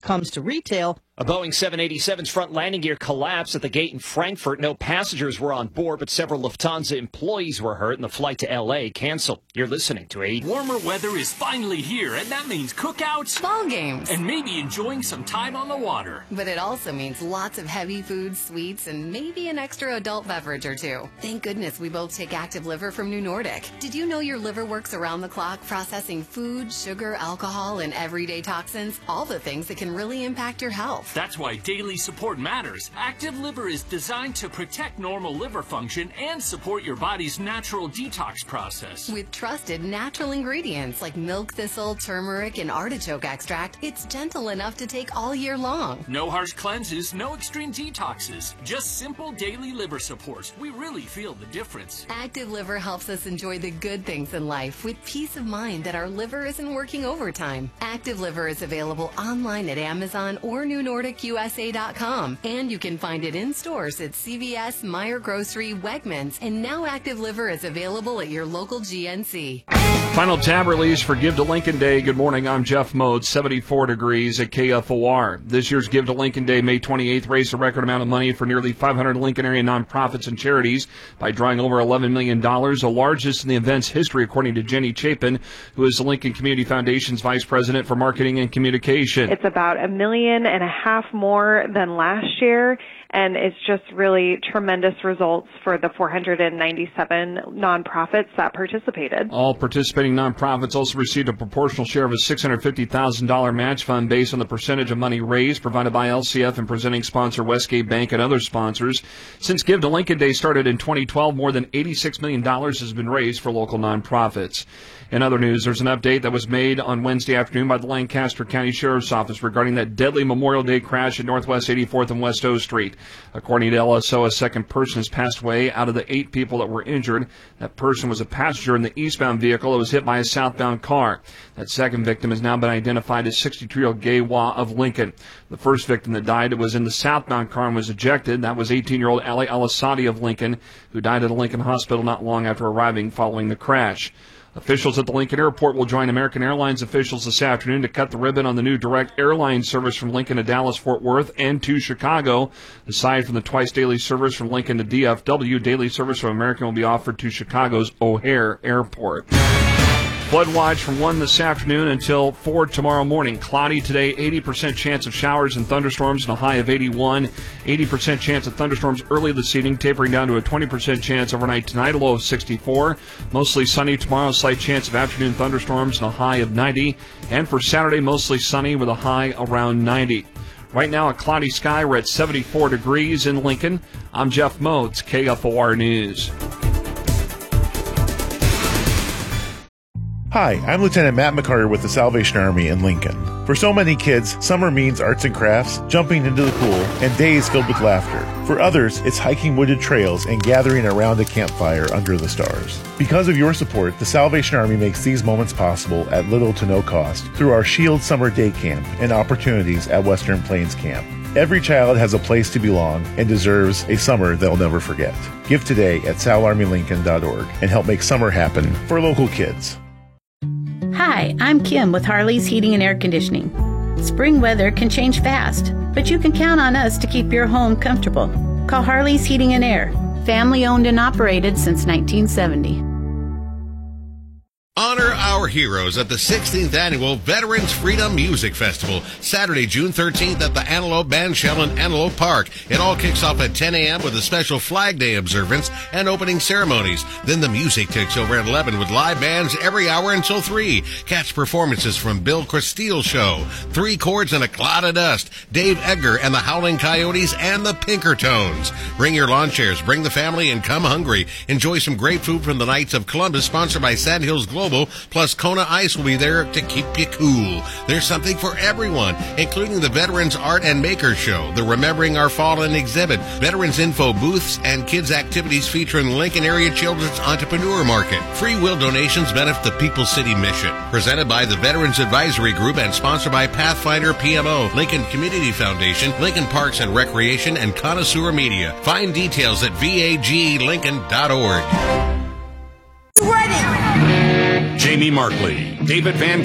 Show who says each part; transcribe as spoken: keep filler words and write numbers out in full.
Speaker 1: comes to retail,
Speaker 2: a Boeing seven eighty-seven's front landing gear collapsed at the gate in Frankfurt. No passengers were on board, but several Lufthansa employees were hurt, and the flight to L A canceled. You're listening to eight.
Speaker 3: Warmer weather is finally here, and that means cookouts,
Speaker 4: ball games,
Speaker 3: and maybe enjoying some time on the water.
Speaker 4: But it also means lots of heavy foods, sweets, and maybe an extra adult beverage or two. Thank goodness we both take Active Liver from New Nordic. Did you know your liver works around the clock, processing food, sugar, alcohol, and everyday toxins? All the things that can really impact your health.
Speaker 3: That's why daily support matters. Active Liver is designed to protect normal liver function and support your body's natural detox process.
Speaker 4: With trusted natural ingredients like milk thistle, turmeric, and artichoke extract, it's gentle enough to take all year long.
Speaker 3: No harsh cleanses, no extreme detoxes, just simple daily liver support. We really feel the difference.
Speaker 4: Active Liver helps us enjoy the good things in life with peace of mind that our liver isn't working overtime. Active Liver is available online at Amazon or New Nordic U S A dot com, and you can find it in stores at C V S, Meijer Grocery, Wegmans, and now Active Liver is available at your local G N C.
Speaker 5: Final tab release for Give to Lincoln Day. Good morning, I'm Jeff Mode, seventy-four degrees at K F O R. This year's Give to Lincoln Day, May twenty-eighth, raised a record amount of money for nearly five hundred Lincoln area nonprofits and charities by drawing over eleven million dollars, the largest in the event's history, according to Jenny Chapin, who is the Lincoln Community Foundation's Vice President for Marketing and Communication.
Speaker 6: It's about a million and a half more than last year, and it's just really tremendous results for the four hundred ninety-seven nonprofits that participated.
Speaker 5: All participating nonprofits also received a proportional share of a six hundred fifty thousand dollars match fund based on the percentage of money raised, provided by L C F and presenting sponsor Westgate Bank and other sponsors. Since Give to Lincoln Day started in twenty twelve, more than eighty-six million dollars has been raised for local nonprofits. In other news, there's an update that was made on Wednesday afternoon by the Lancaster County Sheriff's Office regarding that deadly Memorial Day crash at Northwest eighty-fourth and West O Street. According to L S O, a second person has passed away out of the eight people that were injured. That person was a passenger in the eastbound vehicle that was hit by a southbound car. That second victim has now been identified as sixty-two-year-old Gay Wah of Lincoln. The first victim that died was in the southbound car and was ejected. That was eighteen-year-old Ali Al-Asadi of Lincoln, who died at a Lincoln hospital not long after arriving following the crash. Officials at the Lincoln Airport will join American Airlines officials this afternoon to cut the ribbon on the new direct airline service from Lincoln to Dallas-Fort Worth and to Chicago. Aside from the twice-daily service from Lincoln to D F W, daily service from American will be offered to Chicago's O'Hare Airport. Flood watch from one this afternoon until four tomorrow morning. Cloudy today, eighty percent chance of showers and thunderstorms and a high of eighty-one. eighty percent chance of thunderstorms early this evening, tapering down to a twenty percent chance overnight tonight, a low of sixty-four. Mostly sunny tomorrow, slight chance of afternoon thunderstorms and a high of ninety. And for Saturday, mostly sunny with a high around ninety. Right now, a cloudy sky. We're at seventy-four degrees in Lincoln. I'm Jeff Motes, K F O R News.
Speaker 7: Hi, I'm Lieutenant Matt McCarter with the Salvation Army in Lincoln. For so many kids, summer means arts and crafts, jumping into the pool, and days filled with laughter. For others, it's hiking wooded trails and gathering around a campfire under the stars. Because of your support, the Salvation Army makes these moments possible at little to no cost through our Shield Summer Day Camp and opportunities at Western Plains Camp. Every child has a place to belong and deserves a summer they'll never forget. Give today at sal army lincoln dot org and help make summer happen for local kids.
Speaker 8: Hi, I'm Kim with Harley's Heating and Air Conditioning. Spring weather can change fast, but you can count on us to keep your home comfortable. Call Harley's Heating and Air, family owned and operated since nineteen seventy.
Speaker 9: Honor our heroes at the sixteenth Annual Veterans Freedom Music Festival, Saturday, June thirteenth at the Antelope Bandshell in Antelope Park. It all kicks off at ten a.m. with a special Flag Day observance and opening ceremonies. Then the music takes over at eleven with live bands every hour until three. Catch performances from Bill Cristile Show, Three Chords and a Cloud of Dust, Dave Edgar and the Howling Coyotes, and the Pinkertones. Bring your lawn chairs, bring the family, and come hungry. Enjoy some great food from the Knights of Columbus, sponsored by Sandhills Global. Plus, Kona Ice will be there to keep you cool. There's something for everyone, including the Veterans Art and Makers Show, the Remembering Our Fallen exhibit, Veterans Info booths, and kids' activities featuring Lincoln Area Children's Entrepreneur Market. Free will donations benefit the People's City Mission. Presented by the Veterans Advisory Group and sponsored by Pathfinder P M O, Lincoln Community Foundation, Lincoln Parks and Recreation, and Connoisseur Media. Find details at v a g lincoln dot org.
Speaker 10: Ready!
Speaker 11: Jamie Markley, David Van